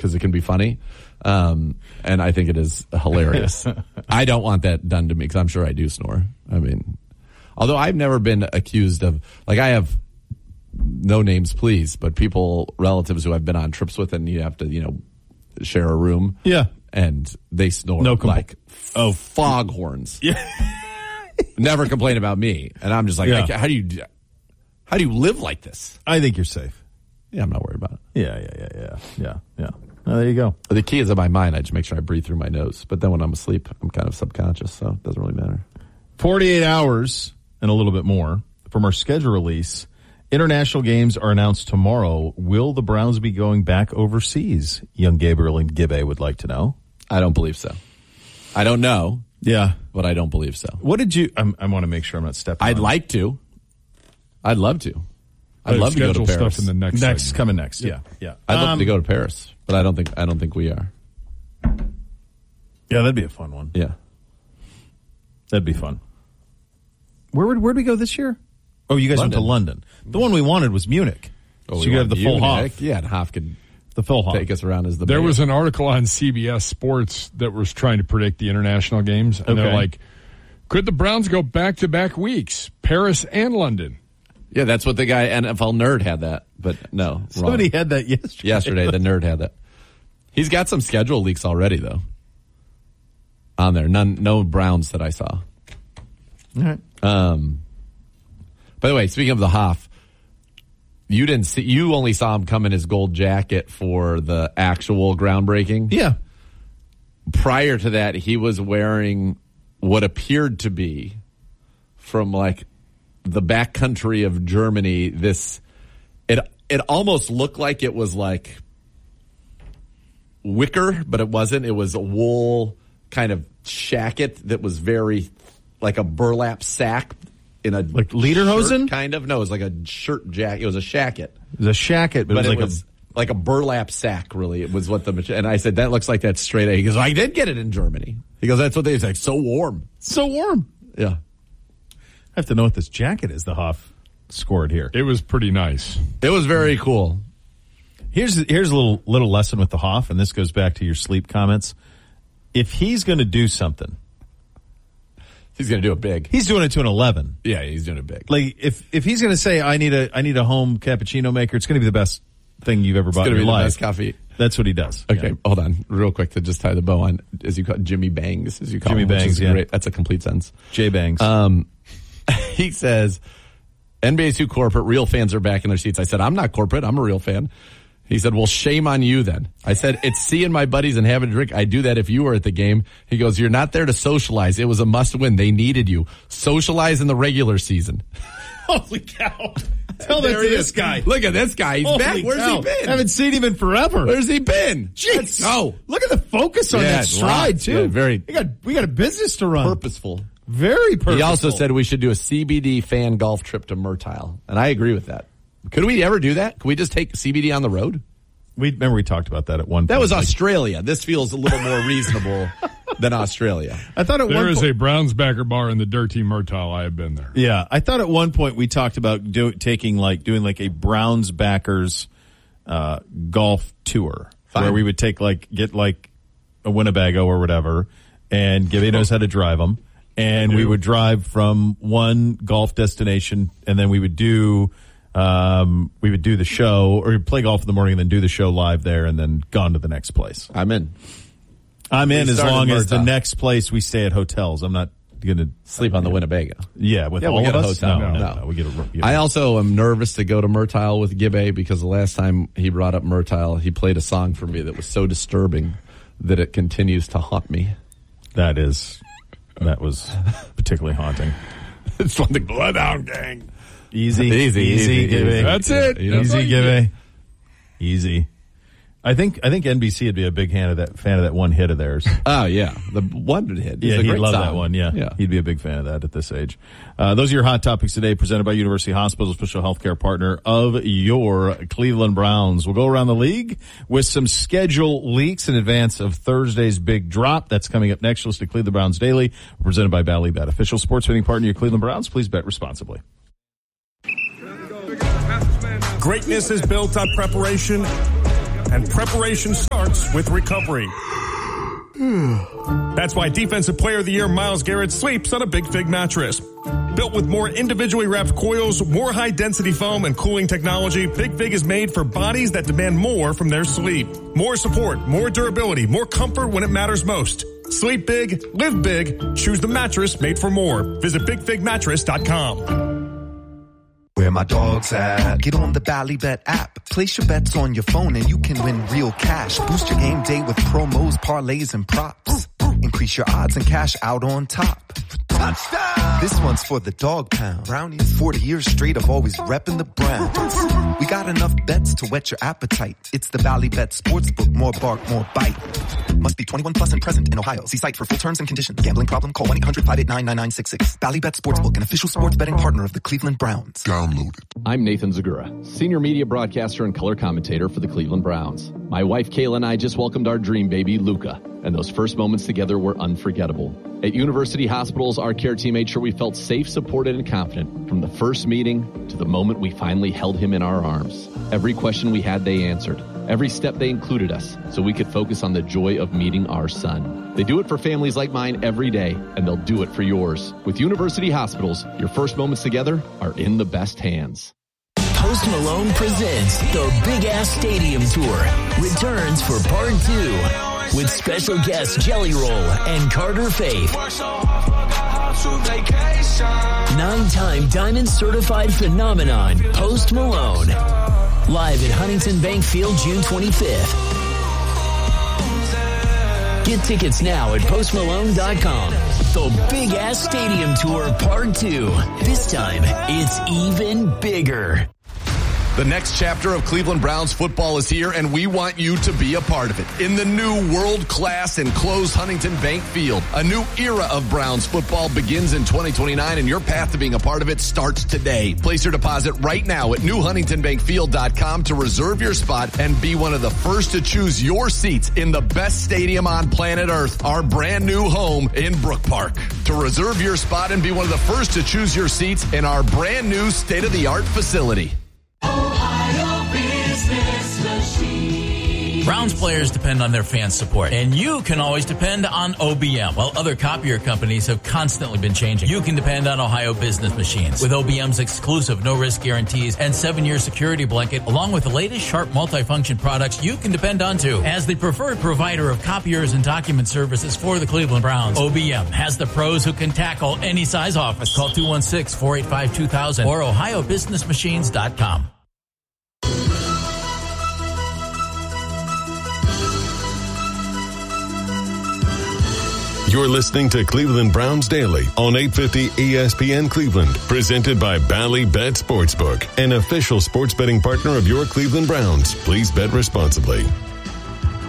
because it can be funny. And I think it is hilarious. I don't want that done to me because I'm sure I do snore. I mean, although I've never been accused of, like, I have no names, please, but relatives who I've been on trips with, and you have to, share a room. Yeah. And they snore foghorns. Yeah. Never complain about me. And I'm just like, how do you live like this? I think you're safe. Yeah, I'm not worried about it. Yeah. Oh, there you go. The key is in my mind. I just make sure I breathe through my nose. But then when I'm asleep, I'm kind of subconscious, so it doesn't really matter. 48 hours and a little bit more from our schedule release. International games are announced tomorrow. Will the Browns be going back overseas? Young Gabriel and Gibbe would like to know. I don't believe so. I don't know. Yeah. But I don't believe so. What did you... I want to make sure I'm not stepping I'd like to. I'd love to. I'd love to go to Paris. Stuff in the next coming next. Yeah. I'd love to go to Paris, but I don't think we are. Yeah, that'd be a fun one. Yeah. That'd be fun. Where'd we go this year? Oh, you guys went to London. The one we wanted was Munich. Oh, so you could have the full Hoff. Yeah, and Hoff could the full Hoff take us around as the There was an article on CBS Sports that was trying to predict the international games. And they're like, could the Browns go back-to-back weeks, Paris and London? Yeah, that's what the guy, NFL Nerd, had that. But no, somebody had that yesterday. Yesterday, the Nerd had that. He's got some schedule leaks already, though. On there. No Browns that I saw. All right. By the way, speaking of the Hoff, you only saw him come in his gold jacket for the actual groundbreaking. Yeah. Prior to that, he was wearing what appeared to be from like the backcountry of Germany. It almost looked like it was like wicker, but it wasn't. It was a wool kind of shacket that was very like a burlap sack. In a like lederhosen, kind of. No, it was like a shirt jacket. It was a shacket. It was a shacket, but it was like a burlap sack. Really, it was what and I said that looks like that's straight A. He goes, I did get it in Germany. He goes, that's what they say. So warm, so warm. Yeah, I have to know what this jacket is. The Hoff scored here. It was pretty nice. It was very cool. Here's a little lesson with the Hoff, and this goes back to your sleep comments. If he's going to do something. He's going to do it big. He's doing it to an 11. Yeah, he's doing it big. Like if he's going to say I need a home cappuccino maker, it's going to be the best thing you've ever bought in your life. It's going to be the best coffee. That's what he does. Okay, Hold on, real quick to just tie the bow on, as you call it, Jimmy Bangs, as you call Jimmy him, Bangs. Which is great. That's a complete sentence. J Bangs. He says, NBA's too corporate. Real fans are back in their seats. I said, I'm not corporate. I'm a real fan. He said, well, shame on you then. I said, it's seeing my buddies and having a drink. I do that if you were at the game. He goes, you're not there to socialize. It was a must win. They needed you. Socialize in the regular season. Holy cow. Tell that to this guy. Look at this guy. He's back. Where's he been? I haven't seen him in forever. Where's he been? Jeez. No. Look at the focus on that stride, too. Yeah, we got a business to run. Purposeful. Very purposeful. He also said we should do a CBD fan golf trip to Murtile. And I agree with that. Could we ever do that? Could we just take CBD on the road? Remember we talked about that at one point. That was Australia. This feels a little more reasonable than Australia. I thought there is a Browns backer bar in the Dirty Murtile. I have been there. Yeah, I thought at one point we talked about doing a Browns backers golf tour. Fine. Where we would get a Winnebago or whatever, and Gibby knows how to drive them, and we would drive from one golf destination, and then we would do the show, or play golf in the morning and then do the show live there and then gone to the next place. I'm in as long as the next place we stay at hotels. I'm not going to sleep on the Winnebago. Yeah, with all of us? No. We get I also am nervous to go to Murtile with Gibbe because the last time he brought up Murtile, he played a song for me that was so disturbing that it continues to haunt me. That was particularly haunting. It's from the Bloodhound Gang. Easy, Gibby. That's it. Easy, Gibby. Easy. I think NBC would be a big fan of that one hit of theirs. Oh yeah, the one hit. Yeah, he'd love that one. Yeah, he'd be a big fan of that at this age. Those are your hot topics today, presented by University Hospital, official healthcare partner of your Cleveland Browns. We'll go around the league with some schedule leaks in advance of Thursday's big drop. That's coming up next. Listen to Cleveland Browns Daily, presented by Bally Bet, official sports betting partner of your Cleveland Browns. Please bet responsibly. Greatness is built on preparation, and preparation starts with recovery. That's why Defensive Player of the Year Myles Garrett sleeps on a Big Fig mattress. Built with more individually wrapped coils, more high-density foam, and cooling technology, Big Fig is made for bodies that demand more from their sleep. More support, more durability, more comfort when it matters most. Sleep big, live big, choose the mattress made for more. Visit BigFigMattress.com. Where my dog's at. Get on the Ballybet app. Place your bets on your phone and you can win real cash. Boost your game day with promos, parlays, and props. Increase your odds and cash out on top. Touchdown! This one's for the dog pound. Brownies. 40 years straight of always repping the Browns. We got enough bets to whet your appetite. It's the Ballybet Sportsbook. More bark, more bite. Must be 21 plus and present in Ohio. See site for full terms and conditions. Gambling problem? Call 1-800-589-9966. Ballybet Sportsbook, an official sports betting partner of the Cleveland Browns. Download it. I'm Nathan Zagura, senior media broadcaster and color commentator for the Cleveland Browns. My wife Kayla and I just welcomed our dream baby, Luca, and those first moments together were unforgettable. At University Hospitals, our care team made sure we felt safe, supported, and confident from the first meeting to the moment we finally held him in our arms. Every question we had, they answered. Every step they included us so we could focus on the joy of meeting our son. They do it for families like mine every day, and they'll do it for yours. With University Hospitals, your first moments together are in the best hands. Post Malone presents the Big Ass Stadium Tour. Returns for Part 2 with special guests Jelly Roll and Carter Faith. 9-time Diamond Certified Phenomenon, Post Malone. Live at Huntington Bank Field, June 25th. Get tickets now at postmalone.com. The Big Ass Stadium Tour Part 2. This time, it's even bigger. The next chapter of Cleveland Browns football is here, and we want you to be a part of it. In the new world-class enclosed Huntington Bank Field, a new era of Browns football begins in 2029, and your path to being a part of it starts today. Place your deposit right now at newhuntingtonbankfield.com to reserve your spot and be one of the first to choose your seats in the best stadium on planet Earth, our brand new home in Brook Park. To reserve your spot and be one of the first to choose your seats in our brand new state-of-the-art facility. Ohio Business Machine. Browns players depend on their fans' support, and you can always depend on OBM. While other copier companies have constantly been changing, you can depend on Ohio Business Machines. With OBM's exclusive no-risk guarantees and 7-year security blanket, along with the latest Sharp multifunction products you can depend on too. As the preferred provider of copiers and document services for the Cleveland Browns, OBM has the pros who can tackle any size office. Call 216-485-2000 or ohiobusinessmachines.com. You're listening to Cleveland Browns Daily on 850 ESPN Cleveland, presented by Ballybet Sportsbook, an official sports betting partner of your Cleveland Browns. Please bet responsibly.